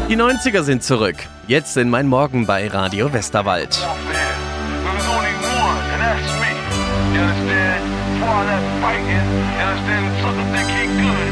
Die 90er sind zurück. Jetzt in Mein Morgen bei Radio Westerwald. You understand? Before all that fighting, you understand? Suckers think he good.